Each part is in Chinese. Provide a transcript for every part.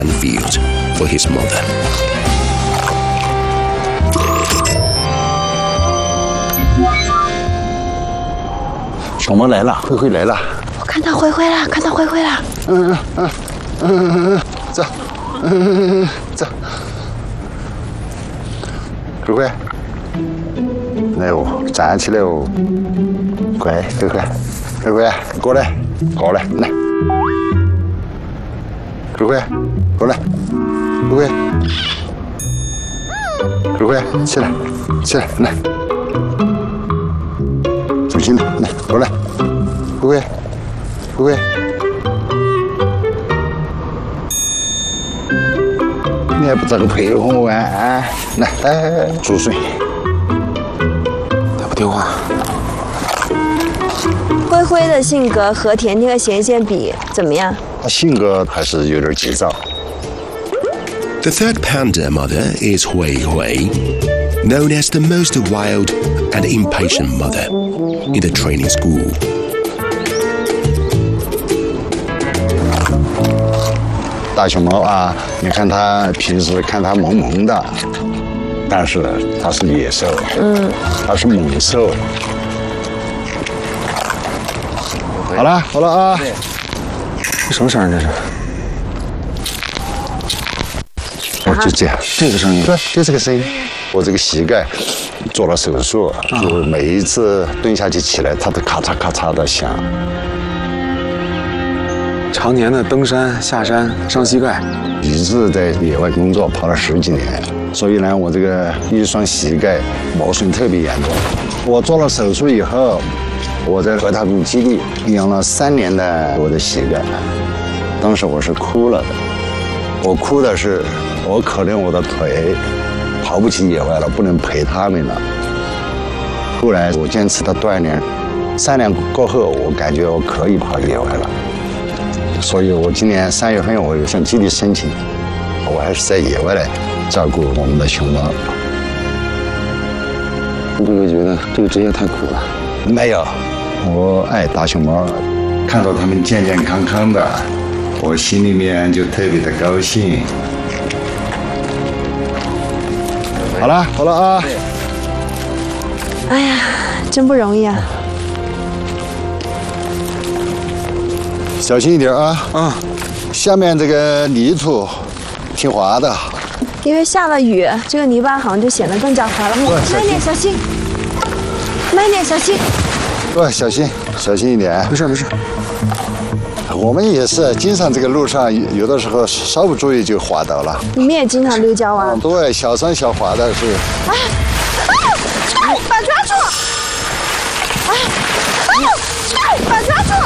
field for his mother. 小萌来了，灰灰来了。 我看到灰灰了，看到灰灰了。 走，走。灰灰，来哦，站起来哦，乖，灰灰，灰灰，过来，过来，来。灰灰，过来，灰灰，灰灰，起来，起来，来。小心点，来，过来，灰灰，灰灰。你还不找个配合我啊？来，注水。 打不电话。 灰灰的性格和甜甜和贤贤比怎么样？ 他性格还是有点急躁。 The third panda mother is Hui Hui, known as the most wild and impatient mother in the training school. 大熊猫啊，你看它平时看它萌萌的，但是它是野兽，它是猛兽。好了，好了啊！ 什么声儿这是？ 哦，就这样， 这个声音。 对，就这个声音。我这个膝盖做了手术，就是每一次蹲下去起来，它都咔嚓咔嚓的响。 常年的登山下山伤膝盖， 一直在野外工作，跑了10几年，所以呢，我这个一双膝盖磨损特别严重。我做了手术以后，我在和他们基地养了3年的我的膝盖，当时我是哭了的。我哭的是，我可怜我的腿跑不起野外了，不能陪他们了。后来我坚持的锻炼，3年过后，我感觉我可以跑野外了。所以我今年3月份我又向基地申请，我还是在野外来照顾我们的熊猫。 会不会觉得这个职业太苦了？ 没有，我爱大熊猫，看到它们健健康康的，我心里面就特别的高兴。好了，好了啊！ 哎呀，真不容易啊！ 小心一点啊！下面这个泥土挺滑的， 因为下了雨，这个泥巴好像就显得更加滑了。慢点，小心！慢点，小心！ 对，小心，小心一点。 没事，没事。 我们也是经常这个路上有的时候稍不注意就滑倒了。 你们也经常溜跤啊？ 对，小山小滑的是。 把抓住！把抓住！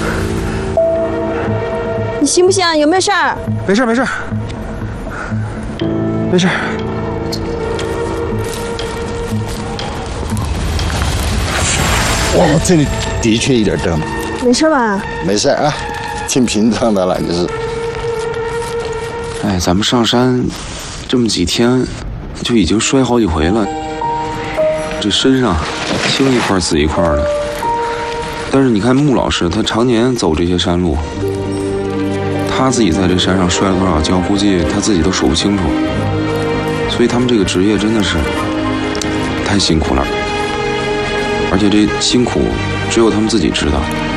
你行不行？有没有事儿？ 没事，没事，没事。 哇，这里的确有点蹬。 没事吧？ 没事啊，挺平整的了，就是。 哎，咱们上山这么几天，就已经摔好几回了，这身上青一块紫一块的。但是你看穆老师，他常年走这些山路。他自己在这山上摔了多少跤，估计他自己都数不清楚。所以他们这个职业真的是太辛苦了，而且这辛苦只有他们自己知道。